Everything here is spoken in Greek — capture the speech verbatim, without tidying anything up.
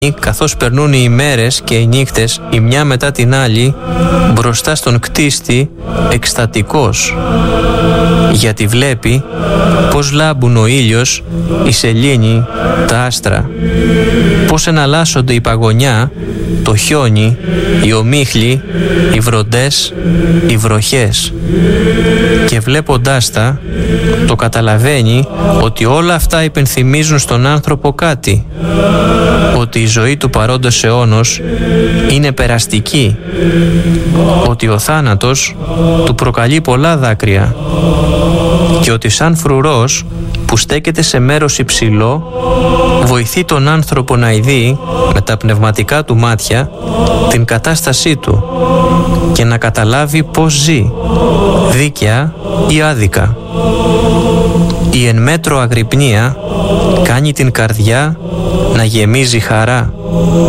καθώς περνούν οι ημέρες και οι νύχτες η μια μετά την άλλη μπροστά στον κτίστη εκστατικός, γιατί βλέπει πως λάμπουν ο ήλιος, η σελήνη, τα άστρα, πως εναλλάσσονται η παγωνιά, το χιόνι, οι ομίχλοι, οι βροντές, οι βροχές, και βλέποντάς τα το καταλαβαίνει ότι όλα αυτά υπενθυμίζουν στον άνθρωπο κάτι, ότι η ζωή του παρόντος αιώνος είναι περαστική, ότι ο θάνατος του προκαλεί πολλά δάκρυα και ότι σαν φρουρός που στέκεται σε μέρος υψηλό βοηθεί τον άνθρωπο να ειδεί με τα πνευματικά του μάτια την κατάστασή του και να καταλάβει πώς ζει, δίκαια ή άδικα. Η εν μέτρο αγρυπνία κάνει την καρδιά να γεμίζει χαρά.